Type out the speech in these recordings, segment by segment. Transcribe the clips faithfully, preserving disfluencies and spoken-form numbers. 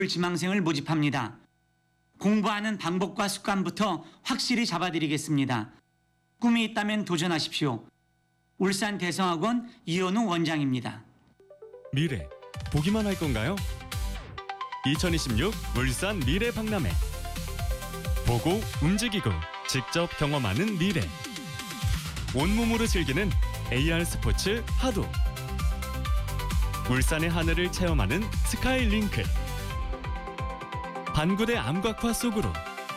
지망생을 모집합니다. 공부하는 방법과 습관부터 확실히 잡아드리겠습니다. 꿈이 있다면 도전하십시오. 울산 대성학원 이현우 원장입니다. 미래, 보기만 할 건가요? 이천이십육 울산 미래 박람회. 보고 움직이고 직접 경험하는 미래. 온몸으로 즐기는 에이알 스포츠 하도. 울산의 하늘을 체험하는 스카이링크. 반구대 암각화 속으로.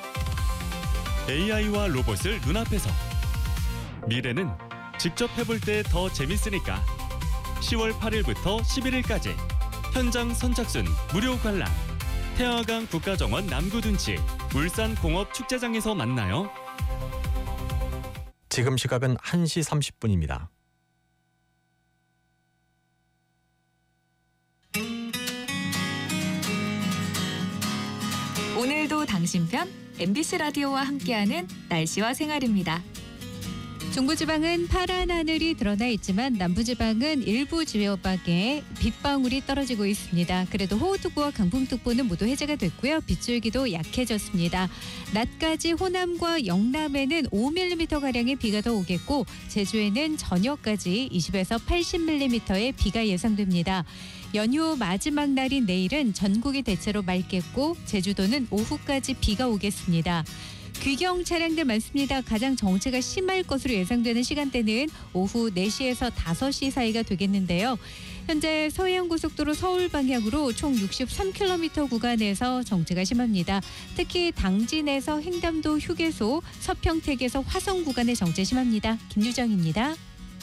에이아이와 로봇을 눈앞에서. 미래는 직접 해볼 때 더 재밌으니까. 시월 팔일부터 십일일까지 현장 선착순 무료 관람. 태화강 국가정원 남구둔치 울산공업축제장에서 만나요. 지금 시각은 한 시 삼십 분입니다. 오늘도 당신 편 엠비씨 라디오와 함께하는 날씨와 생활입니다. 중부지방은 파란 하늘이 드러나 있지만 남부지방은 일부 지역방에 빗방울이 떨어지고 있습니다. 그래도 호우특보와 강풍특보는 모두 해제가 됐고요. 빗줄기도 약해졌습니다. 낮까지 호남과 영남에는 오 밀리미터가량의 비가 더 오겠고 제주에는 저녁까지 이십에서 팔십 밀리미터의 비가 예상됩니다. 연휴 마지막 날인 내일은 전국이 대체로 맑겠고 제주도는 오후까지 비가 오겠습니다. 귀경 차량들 많습니다. 가장 정체가 심할 것으로 예상되는 시간대는 오후 네 시에서 다섯 시 사이가 되겠는데요. 현재 서해안고속도로 서울 방향으로 총 육십삼 킬로미터 구간에서 정체가 심합니다. 특히 당진에서 횡담도 휴게소, 서평택에서 화성 구간에 정체 심합니다. 김유정입니다.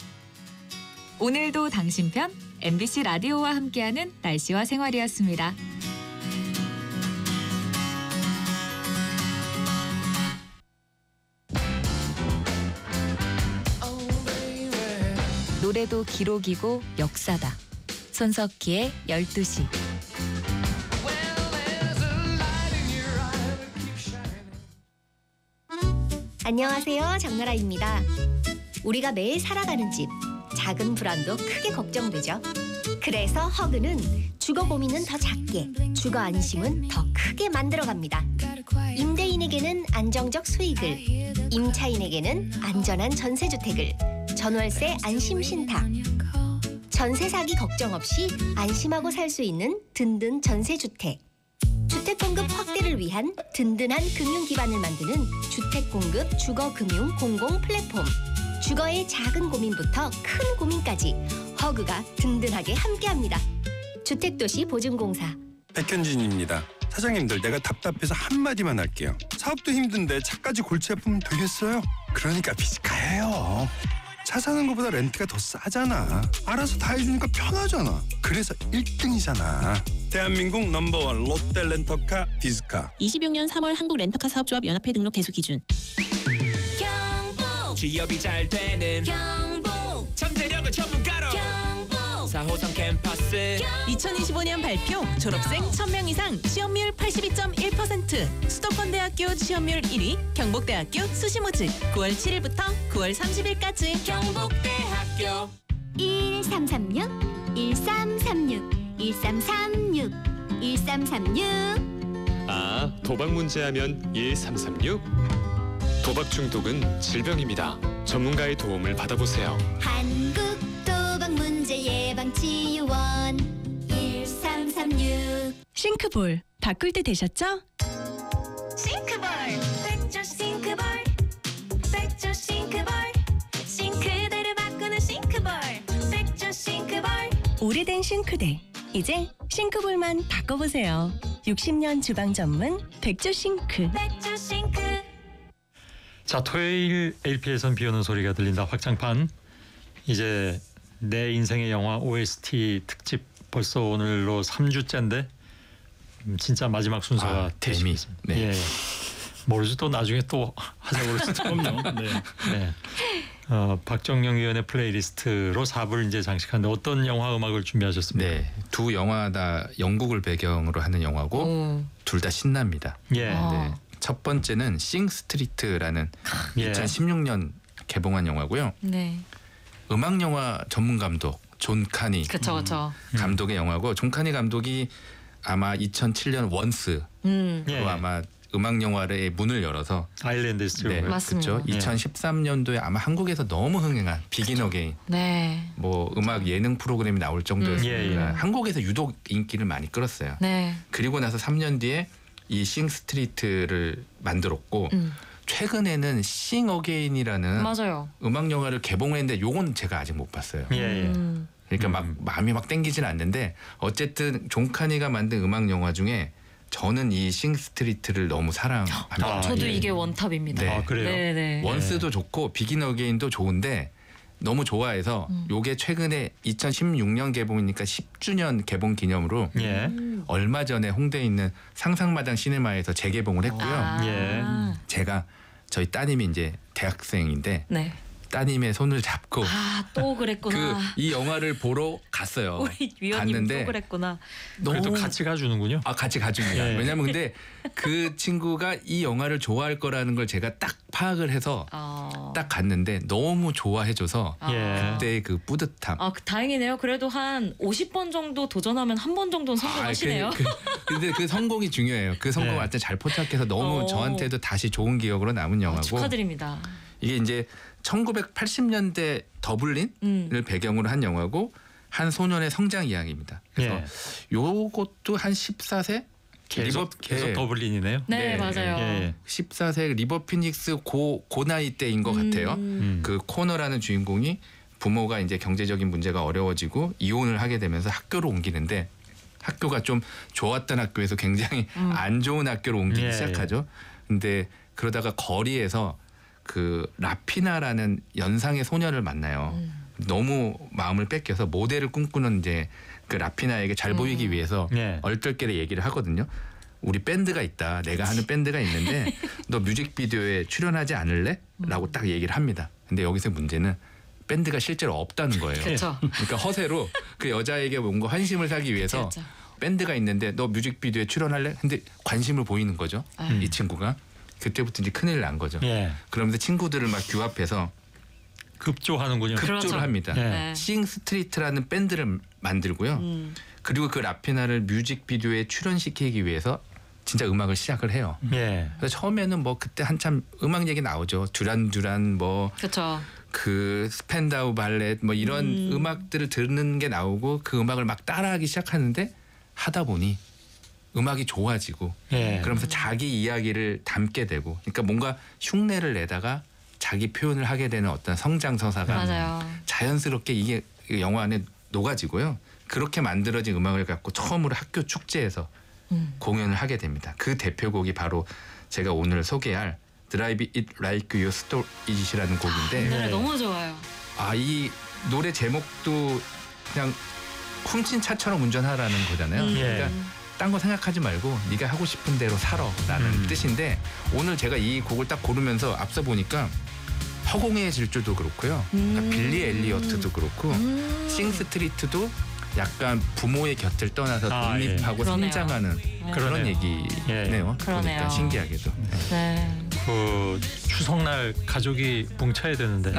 오늘도 당신 편 엠비씨 라디오와 함께하는 날씨와 생활이었습니다. 노래도 기록이고 역사다. 손석희의 열두 시. 안녕하세요. 장나라입니다. 우리가 매일 살아가는 집, 작은 불안도 크게 걱정되죠. 그래서 허그는 주거 고민은 더 작게, 주거 안심은 더 크게 만들어갑니다. 임대인에게는 안정적 수익을, 임차인에게는 안전한 전세주택을, 전월세 안심신탁, 전세 사기 걱정 없이 안심하고 살 수 있는 든든 전세주택, 주택 공급 확대를 위한 든든한 금융 기반을 만드는 주택 공급 주거 금융 공공 플랫폼. 주거의 작은 고민부터 큰 고민까지 허그가 든든하게 함께합니다. 주택도시 보증공사. 백현진입니다. 사장님들, 내가 답답해서 한마디만 할게요. 사업도 힘든데 차까지 골치 아프면 되겠어요? 그러니까 비즈카예요. 차 사는 것보다 렌트가 더 싸잖아. 알아서 다 해주니까 편하잖아. 그래서 일 등이잖아. 대한민국 넘버원 롯데 렌터카 비즈카. 이십육 년 삼월 한국 렌터카 사업조합 연합회 등록 개수 기준. 경북 취업이 잘 되는 경북 잠재력은 전문가로 경북 사 호선 캠퍼스 이천이십오 년 발표 졸업생 천 명 이상 취업률 팔십이 점 일 퍼센트 수도권대학교 취업률 일 위 경북대학교 수시모집 구월 칠일부터 구월 삼십일까지 경북대학교 일삼삼육 일삼삼육 일삼삼육 일삼삼육. 아, 도박 문제하면 일삼삼육. 도박 중독은 질병입니다. 전문가의 도움을 받아보세요. 한국 도박 문제 예방 지원 일삼삼육. 싱크볼 바꿀 때 되셨죠? 싱크볼 백조 싱크볼 백조 싱크볼 싱크대를 바꾸는 싱크볼 백조 싱크볼. 오래된 싱크대 이제 싱크볼만 바꿔보세요. 육십 년 주방 전문 백조 싱크. 백조 싱크. 자, 토요일 에이피에선 비 오는 소리가 들린다 확장판. 이제 내 인생의 영화 오에스티 특집 벌써 오늘로 삼 주째인데 진짜 마지막 순서가 아, 데미. 네. 예. 모르지 또 나중에 또 하자고 그럴 수도 없네요. 네. 네. 어, 박정영 위원의 플레이리스트로 사 부를 이제 장식하는데 어떤 영화 음악을 준비하셨습니까? 네, 두 영화 다 영국을 배경으로 하는 영화고 둘 다 신납니다. 예. 네. 첫 번째는 싱 스트리트라는 예. 이천십육 년 개봉한 영화고요. 네. 음악 영화 전문 감독 존 카니 그렇죠, 그렇죠. 감독의 영화고 존 카니 감독이 아마 이천칠 년 원스 음. 예. 그 아마 음악 영화의 문을 열어서 아일랜드 스토리. 네, 맞습니다. 그렇죠. 예. 이천십삼 년도에 아마 한국에서 너무 흥행한 비긴 어게인 네. 뭐 음악 예능 프로그램이 나올 정도였으니까 음, 예, 예. 한국에서 유독 인기를 많이 끌었어요. 네. 그리고 나서 삼 년 뒤에 이 싱 스트리트를 만들었고 음. 최근에는 싱 어게인이라는 맞아요. 음악 영화를 개봉을 했는데 요건 제가 아직 못 봤어요. 예, 예. 음. 그러니까 막 음. 마음이 막 땡기진 않는데 어쨌든 존 카니가 만든 음악 영화 중에 저는 이 싱 스트리트를 너무 사랑합니다. 아, 저도 예. 이게 원탑입니다. 네. 아, 그래요? 네네. 원스도 좋고 비긴 어게인도 좋은데 너무 좋아해서 음. 요게 최근에 이천십육 년 개봉이니까 십 주년 개봉 기념으로 예. 얼마 전에 홍대에 있는 상상마당 시네마에서 재개봉을 했고요. 아. 예. 제가 저희 따님이 이제 대학생인데 네. 따님의 손을 잡고 아, 또 그랬구나. 그 이 영화를 보러 갔어요. 우리 위원님 갔는데 또 그랬구나. 그래도 너무 같이 가주는군요. 아 같이 가줍니다. 예. 왜냐면 근데 그 친구가 이 영화를 좋아할 거라는 걸 제가 딱 파악을 해서 어. 딱 갔는데 너무 좋아해줘서 아. 예. 그때의 그 뿌듯함. 아, 그 다행이네요. 그래도 한 오십 번 정도 도전하면 한 번 정도는 성공하시네요. 아, 그, 그, 근데 그 성공이 중요해요. 그 성공 예. 완전 잘 포착해서 너무 어. 저한테도 다시 좋은 기억으로 남은 아, 영화고 축하드립니다. 이게 이제 천구백팔십 년대 더블린을 음. 배경으로 한 영화고 한 소년의 성장 이야기입니다. 그래서 예. 요것도 한 십사 세 계속, 리버- 계속 예. 더블린이네요. 네, 네. 맞아요. 예. 십사 세 리버 피닉스 고, 고 나이 때인 것 같아요. 음. 그 코너라는 주인공이 부모가 이제 경제적인 문제가 어려워지고 이혼을 하게 되면서 학교로 옮기는데 학교가 좀 좋았던 학교에서 굉장히 음. 안 좋은 학교로 옮기기 예, 시작하죠. 근데 그러다가 거리에서 그 라피나라는 연상의 소녀를 만나요. 음. 너무 마음을 뺏겨서 모델을 꿈꾸는 이제 그 라피나에게 잘 보이기 음. 위해서 예. 얼떨결에 얘기를 하거든요. 우리 밴드가 있다. 내가 하는 밴드가 있는데 너 뮤직비디오에 출연하지 않을래? 라고 딱 얘기를 합니다. 근데 여기서 문제는 밴드가 실제로 없다는 거예요. 그렇죠. 그러니까 허세로 그 여자에게 뭔가 환심을 사기 위해서 그렇죠. 밴드가 있는데 너 뮤직비디오에 출연할래? 근데 관심을 보이는 거죠. 음. 이 친구가. 그때부터 이제 큰일 난 거죠. 예. 그러면서 친구들을 막 규합해서 급조하는군요. 급조를 그렇죠. 합니다. 예. 네. 싱 스트리트라는 밴드를 만들고요. 음. 그리고 그 라피나를 뮤직비디오에 출연시키기 위해서 진짜 음악을 시작을 해요. 예. 그래서 처음에는 뭐 그때 한참 음악 얘기 나오죠. 듀란 듀란 뭐 그렇죠. 그 스펜다우 발렛 뭐 이런 음. 음. 악들을 듣는 게 나오고 그 음악을 막 따라하기 시작하는데 하다 보니 음악이 좋아지고 예. 그러면서 자기 이야기를 담게 되고 그러니까 뭔가 흉내를 내다가 자기 표현을 하게 되는 어떤 성장서사가 맞아요. 자연스럽게 이게 영화 안에 녹아지고요. 그렇게 만들어진 음악을 갖고 처음으로 학교 축제에서 음. 공연을 하게 됩니다. 그 대표곡이 바로 제가 오늘 소개할 Drive It Like You Stole It이라는 이 곡인데 노래 네. 너무 좋아요. 아, 이 노래 제목도 그냥 훔친 차처럼 운전하라는 거잖아요. 음. 예. 그러니까 딴 거 생각하지 말고 네가 하고 싶은 대로 살아라는 음. 뜻인데 오늘 제가 이 곡을 딱 고르면서 앞서 보니까 허공의 질주도 그렇고요. 음. 빌리 엘리어트도 그렇고 음. 싱 스트리트도 약간 부모의 곁을 떠나서 아, 독립하고 예. 그러네요. 성장하는 그런 그러네요. 얘기네요. 그러네요. 보니까 신기하게도. 네. 네. 그 추석날 가족이 뭉쳐야 되는데.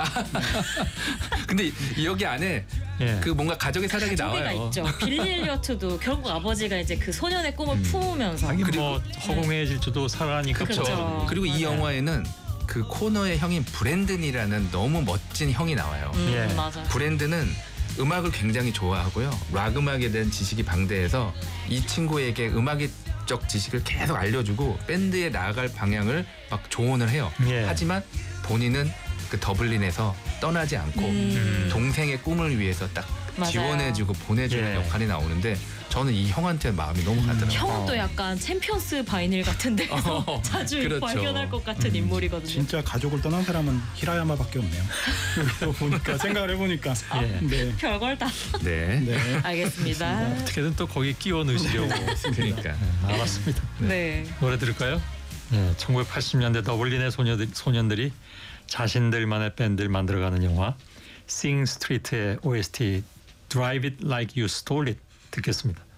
근데 여기 안에 예. 그 뭔가 가족의 사랑이 소리가 나와요. 있죠. 빌리 엘리어트도 결국 아버지가 이제 그 소년의 꿈을 음. 품으면서 하긴 뭐 허공의 질주도 사랑하니까. 그렇죠. 그렇죠. 그리고 이 맞아요. 영화에는 그 코너의 형인 브랜든이라는 너무 멋진 형이 나와요. 음, 예. 맞아요. 브랜든은 음악을 굉장히 좋아하고요. 락 음악에 대한 지식이 방대해서 이 친구에게 음악적 지식을 계속 알려주고 밴드에 나아갈 방향을 막 조언을 해요. 예. 하지만 본인은 그 더블린에서 떠나지 않고 음. 동생의 꿈을 위해서 딱 맞아요. 지원해주고 보내주는 예. 역할이 나오는데 저는 이 형한테 마음이 너무 가더라고요. 형은 또 약간 챔피언스 바이닐 같은 데서 어, 자주 그렇죠. 발견할 것 같은 인물이거든요. 진짜 가족을 떠난 사람은 히라야마밖에 없네요. 여기서 보니까 생각을 해보니까 예. 네. 별걸 다. 네. 네. 알겠습니다. 어떻게든 또 거기 끼워 넣으시려고. 그러니까. 알았습니다. 네. 노래 들을까요? 네, 천구백팔십 년대 더블린의 소녀들, 소년들이 자신들만의 밴드를 만들어가는 영화 싱 스트리트의 오에스티 Drive It Like You Stole It 듣겠습니다.